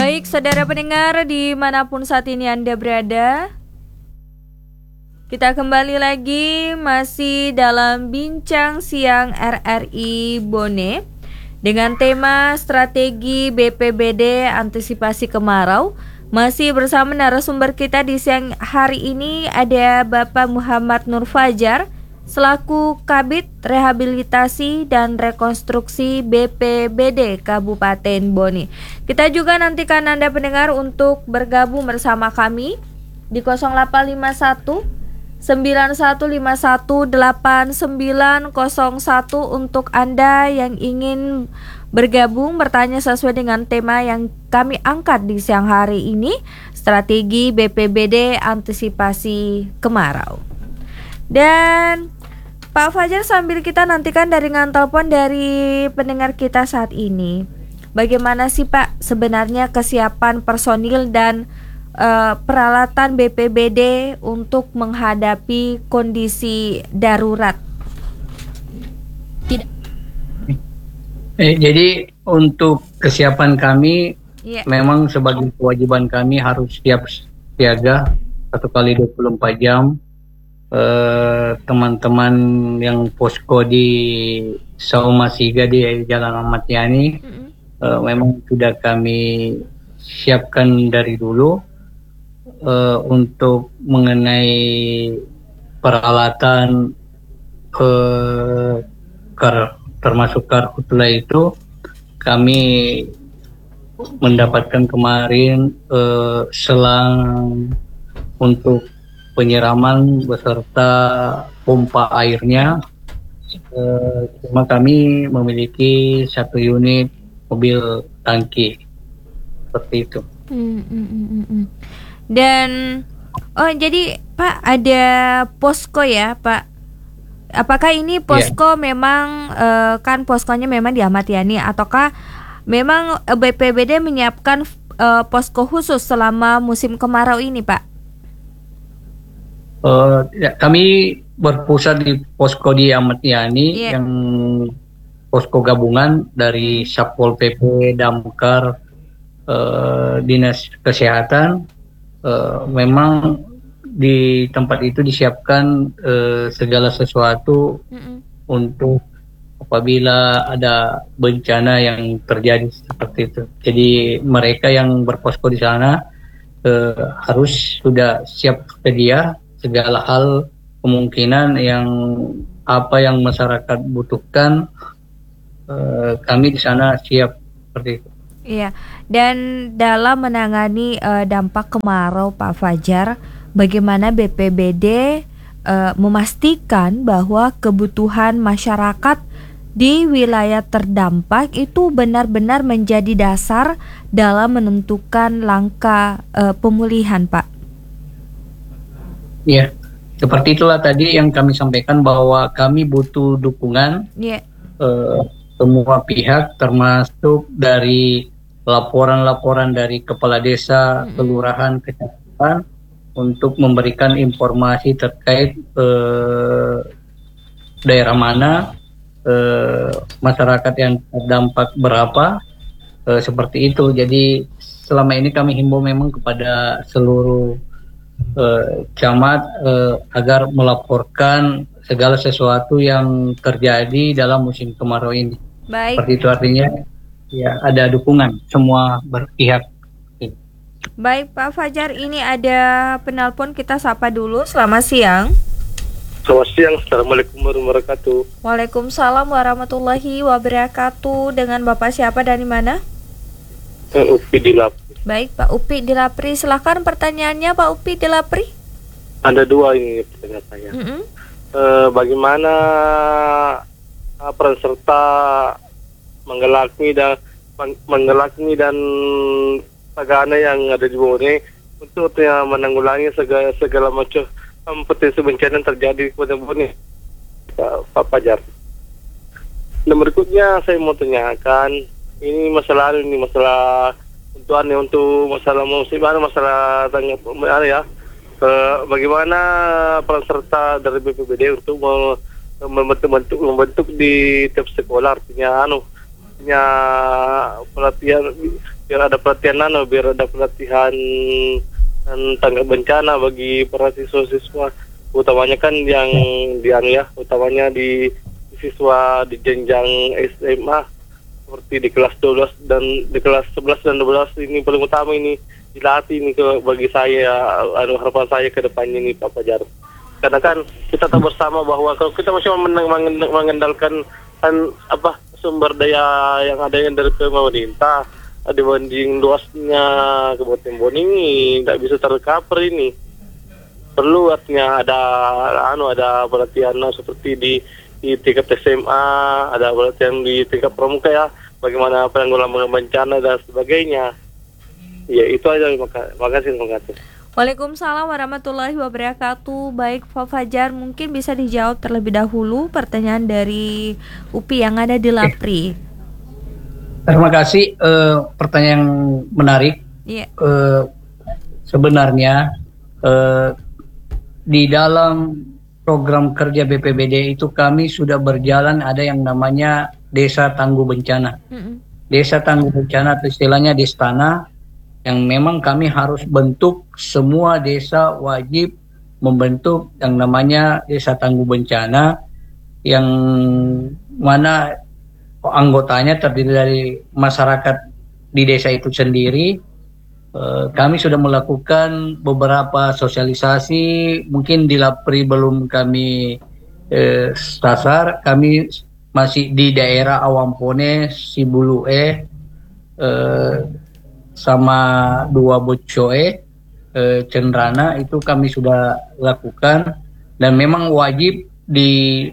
Baik, saudara pendengar dimanapun saat ini Anda berada, kita kembali lagi masih dalam Bincang Siang RRI Bone dengan tema strategi BPBD antisipasi kemarau. Masih bersama narasumber kita di siang hari ini ada Bapak Muhammad Nur Fajar selaku Kabid Rehabilitasi dan Rekonstruksi BPBD Kabupaten Bone. Kita juga nantikan Anda pendengar untuk bergabung bersama kami di 0851 9151 8901 untuk Anda yang ingin bergabung bertanya sesuai dengan tema yang kami angkat di siang hari ini, strategi BPBD antisipasi kemarau. Dan Pak Fajar, sambil kita nantikan jaringan telepon dari pendengar kita saat ini, bagaimana sih Pak sebenarnya kesiapan personil dan peralatan BPBD untuk menghadapi kondisi darurat? Jadi untuk kesiapan kami, memang sebagai kewajiban kami harus siap siaga 1x24 jam. Teman-teman yang posko di Sauma Siga di Jalan Ahmad Yani memang sudah kami siapkan dari dulu. Untuk mengenai peralatan termasuk karhutla itu kami mendapatkan kemarin selang untuk penyiraman beserta pompa airnya. Cuma kami memiliki 1 unit mobil tangki seperti itu. Dan jadi Pak ada posko ya Pak? Apakah ini posko memang kan poskonya memang di Ahmad Yani, ataukah memang BPBD menyiapkan posko khusus selama musim kemarau ini Pak? Kami berpusat di posko di Ahmad Yani yang posko gabungan dari Satpol PP, Damkar, Dinas Kesehatan. Memang di tempat itu disiapkan segala sesuatu untuk apabila ada bencana yang terjadi seperti itu. Jadi mereka yang berposko di sana harus sudah siap sedia segala hal kemungkinan yang apa yang masyarakat butuhkan. Kami di sana siap seperti itu. Iya, dan dalam menangani dampak kemarau Pak Fajar, bagaimana BPBD memastikan bahwa kebutuhan masyarakat di wilayah terdampak itu benar-benar menjadi dasar dalam menentukan langkah pemulihan Pak? Iya, seperti itulah tadi yang kami sampaikan bahwa kami butuh dukungan semua pihak, termasuk dari laporan-laporan dari kepala desa, kelurahan, kecamatan untuk memberikan informasi terkait daerah mana, masyarakat yang terdampak berapa, seperti itu. Jadi selama ini kami himbau memang kepada seluruh camat agar melaporkan segala sesuatu yang terjadi dalam musim kemarau ini. Baik. Seperti itu artinya ya ada dukungan semua berpihak. Baik Pak Fajar, ini ada penelpon, kita sapa dulu. Selamat siang. Selamat siang, Assalamualaikum warahmatullahi wabarakatuh. Waalaikumsalam warahmatullahi wabarakatuh. Dengan Bapak siapa dari mana? Upi di Lapri. Baik Pak Upi di Lapri, silahkan pertanyaannya Pak Upi di Lapri. Ada 2 ini pertanyaan saya. Bagaimana peran serta menggelakmi dan tagana yang ada di Bone untuk menanggulangi segala macam potensi bencana yang terjadi pada Bone, Pak Fajar. Dan berikutnya saya mau tanyakan, ini masalah untuk masalah musibah, masalah tanya bagaimana peran serta dari BPBD untuk membentuk di tiap sekolah, artinya pelatihan biar ada pelatihan biar ada pelatihan tanggap bencana bagi para siswa-siswa, utamanya kan yang utamanya di siswa di jenjang SMA seperti di kelas 12 dan di kelas 11 dan 12 ini paling utama ini dilatih ini bagi saya harapan saya ke depannya ini Pak Fajar. Karena kan kita tahu bersama bahwa kalau kita masih mengandalkan sumber daya yang ada yang dari pemerintah dibanding luasnya Kabupaten Bone ini tidak bisa tercover ini. Perlu artinya ada pelatihan seperti di tingkat SMA, ada pelatihan di tingkat pramuka ya, bagaimana penanggulangan bencana dan sebagainya. Ya itu aja, makasih. Waalaikumsalam warahmatullahi wabarakatuh. Baik Pak Fajar, mungkin bisa dijawab terlebih dahulu pertanyaan dari UPI yang ada di Lapri. Terima kasih, pertanyaan yang menarik. Yeah. Sebenarnya di dalam program kerja BPBD itu kami sudah berjalan ada yang namanya Desa Tangguh Bencana. Desa Tangguh Bencana atau istilahnya Destana, yang memang kami harus bentuk, semua desa wajib membentuk yang namanya Desa Tangguh Bencana, yang mana anggotanya terdiri dari masyarakat di desa itu sendiri. Kami sudah melakukan beberapa sosialisasi, mungkin di Lapri belum kami sasar. Kami masih di daerah Awampone, Sibulue, sama Dua Bocoe, Cendrana, itu kami sudah lakukan, dan memang wajib di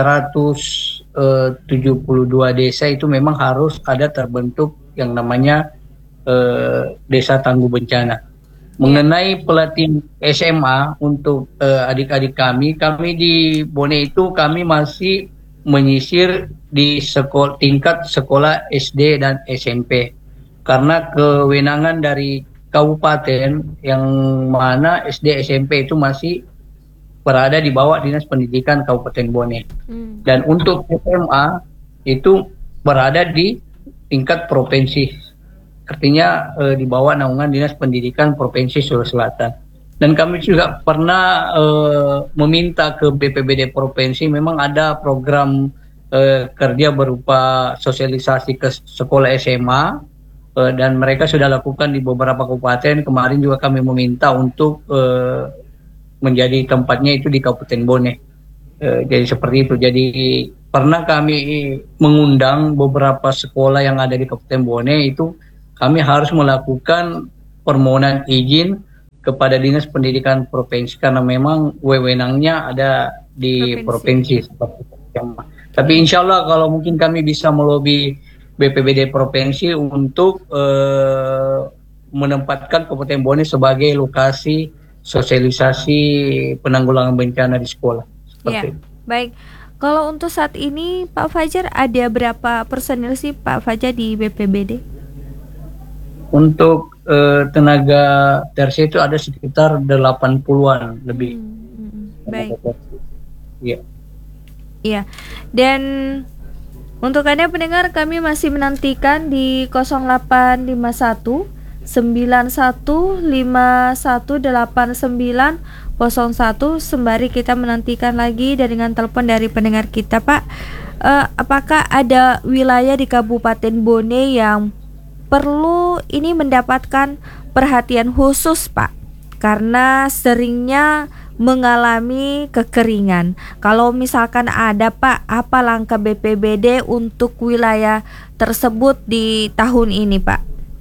372 desa itu memang harus ada terbentuk yang namanya Desa Tangguh Bencana. Mengenai pelatihan SMA untuk adik-adik kami di Bone itu kami masih menyisir di tingkat sekolah SD dan SMP, karena kewenangan dari kabupaten yang mana SD SMP itu masih berada di bawah Dinas Pendidikan Kabupaten Bone. Dan untuk SMA itu berada di tingkat provinsi, artinya di bawah naungan Dinas Pendidikan Provinsi Sulawesi Selatan. Dan kami juga pernah meminta ke BPBD Provinsi, memang ada program kerja berupa sosialisasi ke sekolah SMA, dan mereka sudah lakukan di beberapa kabupaten. Kemarin juga kami meminta untuk menjadi tempatnya itu di Kabupaten Bone. Jadi seperti itu. Jadi pernah kami mengundang beberapa sekolah yang ada di Kabupaten Bone, itu kami harus melakukan permohonan izin kepada Dinas Pendidikan Provinsi, karena memang wewenangnya ada di provinsi. Tapi insya Allah kalau mungkin kami bisa melobi BPBD Provinsi untuk menempatkan Kabupaten Bone sebagai lokasi sosialisasi penanggulangan bencana di sekolah. Ya, baik. Kalau untuk saat ini Pak Fajar, ada berapa personil sih Pak Fajar di BPBD? Untuk tenaga tersier itu ada sekitar 80-an lebih. Baik. Iya. Iya. Dan untuk Anda pendengar, kami masih menantikan di 0851 91518901, sembari kita menantikan lagi dengan telepon dari pendengar kita, Pak. Apakah ada wilayah di Kabupaten Bone yang perlu ini mendapatkan perhatian khusus, Pak? Karena seringnya mengalami kekeringan. Kalau misalkan ada, Pak, apa langkah BPBD untuk wilayah tersebut di tahun ini, Pak?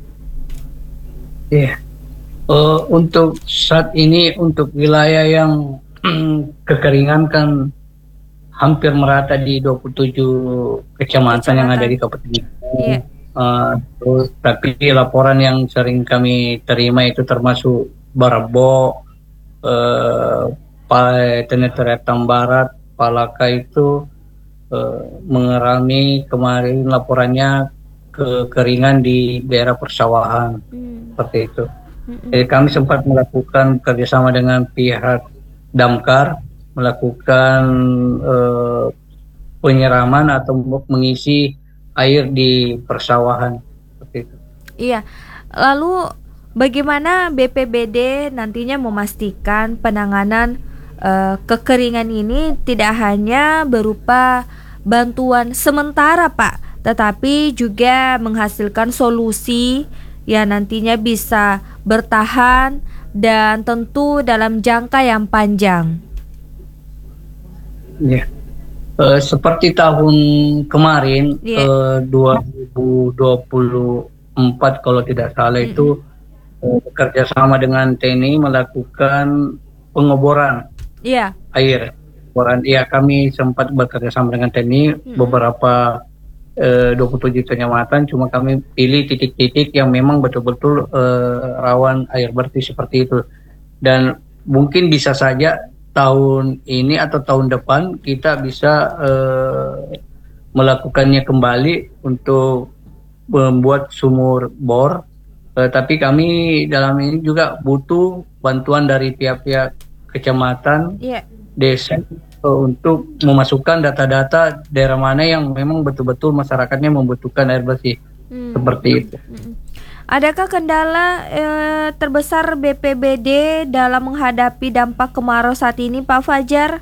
Iya. Untuk saat ini untuk wilayah yang kekeringan kan hampir merata di 27 kecamatan yang ada di Kabupaten ini. Iya. Tapi laporan yang sering kami terima itu termasuk Barabo, Teneteretan Barat, Palaka itu mengalami kemarin laporannya kekeringan di daerah persawahan, seperti itu. Jadi kami sempat melakukan kerjasama dengan pihak Damkar, melakukan penyiraman atau mengisi air di persawahan, seperti itu. Iya. Lalu bagaimana BPBD nantinya memastikan penanganan kekeringan ini tidak hanya berupa bantuan sementara, Pak, tetapi juga menghasilkan solusi yang nantinya bisa bertahan dan tentu dalam jangka yang panjang. Ya. Seperti tahun kemarin, 2024 kalau tidak salah itu bekerja sama dengan TNI melakukan pengeboran air. Ya, kami sempat bekerja sama dengan TNI beberapa 27 kecamatan, cuma kami pilih titik-titik yang memang betul-betul rawan air bersih seperti itu. Dan mungkin bisa saja tahun ini atau tahun depan kita bisa melakukannya kembali untuk membuat sumur bor. Tapi kami dalam ini juga butuh bantuan dari pihak-pihak kecamatan, desa, untuk memasukkan data-data daerah mana yang memang betul-betul masyarakatnya membutuhkan air bersih. Seperti itu. Adakah kendala terbesar BPBD dalam menghadapi dampak kemarau saat ini, Pak Fajar?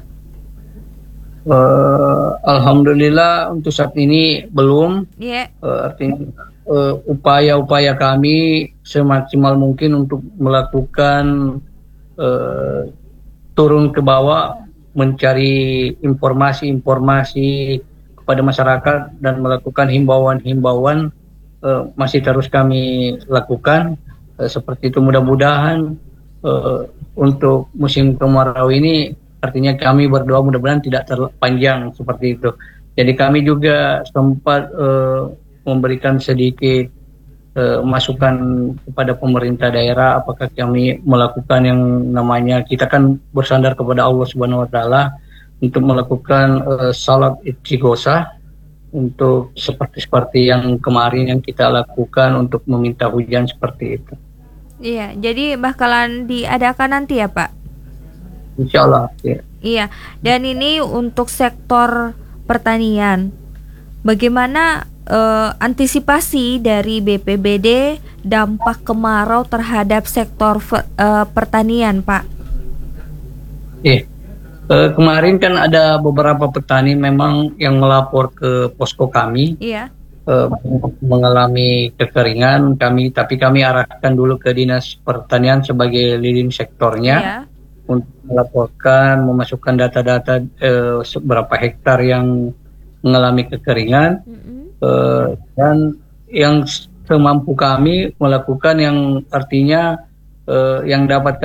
Alhamdulillah untuk saat ini belum. Artinya upaya-upaya kami semaksimal mungkin untuk melakukan turun ke bawah, mencari informasi-informasi kepada masyarakat dan melakukan himbauan-himbauan masih terus kami lakukan. Seperti itu, mudah-mudahan untuk musim kemarau ini artinya kami berdoa mudah-mudahan tidak terlalu panjang seperti itu. Jadi kami juga sempat memberikan sedikit masukan kepada pemerintah daerah, apakah kami melakukan yang namanya, kita kan bersandar kepada Allah Subhanahu wa taala untuk melakukan salat istighosah untuk seperti yang kemarin yang kita lakukan untuk meminta hujan seperti itu. Iya, jadi bakalan diadakan nanti ya, Pak? Insya Allah. Ya. Iya, dan ini untuk sektor pertanian. Bagaimana antisipasi dari BPBD dampak kemarau terhadap sektor pertanian, Pak? Kemarin kan ada beberapa petani memang yang melapor ke posko kami, mengalami kekeringan. Tapi kami arahkan dulu ke Dinas Pertanian sebagai leading sektornya untuk melaporkan, memasukkan data-data seberapa hektar yang mengalami kekeringan, dan yang semampu kami melakukan yang artinya yang dapat